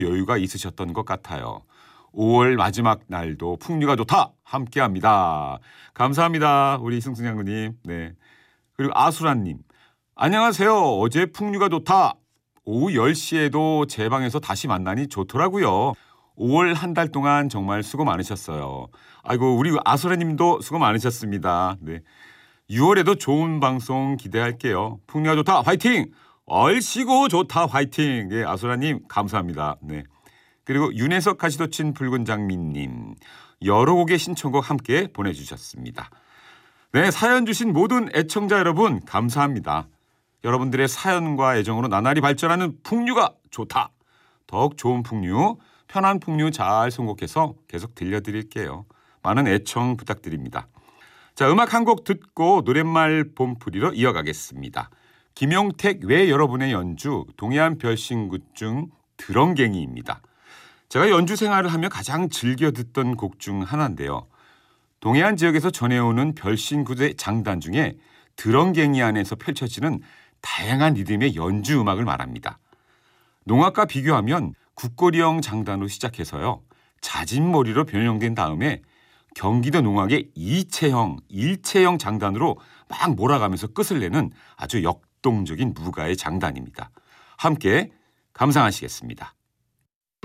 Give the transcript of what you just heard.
여유가 있으셨던 것 같아요. 5월 마지막 날도 풍류가 좋다 함께합니다. 감사합니다. 우리 승승 장군님. 네. 그리고 아수라님. 안녕하세요. 어제 풍류가 좋다. 오후 10시에도 제 방에서 다시 만나니 좋더라고요. 5월 한 달 동안 정말 수고 많으셨어요. 아이고 우리 아수라님도 수고 많으셨습니다. 네. 6월에도 좋은 방송 기대할게요. 풍류가 좋다 화이팅! 얼씨구 좋다 화이팅! 네, 아수라님 감사합니다. 네. 그리고 윤혜석 가시도친 붉은 장미님 여러 곡의 신청곡 함께 보내주셨습니다. 네, 사연 주신 모든 애청자 여러분 감사합니다. 여러분들의 사연과 애정으로 나날이 발전하는 풍류가 좋다. 더욱 좋은 풍류, 편한 풍류 잘 선곡해서 계속 들려드릴게요. 많은 애청 부탁드립니다. 자, 음악 한 곡 듣고 노랫말 봄풀이로 이어가겠습니다. 김용택 외 여러분의 연주 동해안 별신굿 중 드렁갱이입니다. 제가 연주 생활을 하며 가장 즐겨 듣던 곡 중 하나인데요. 동해안 지역에서 전해오는 별신굿의 장단 중에 드렁갱이 안에서 펼쳐지는 다양한 리듬의 연주 음악을 말합니다. 농악과 비교하면 국고리형 장단으로 시작해서요. 자진머리로 변형된 다음에 경기도 농악의 일체형 장단으로 막 몰아가면서 끝을 내는 아주 역동적인 무가의 장단입니다. 함께 감상하시겠습니다.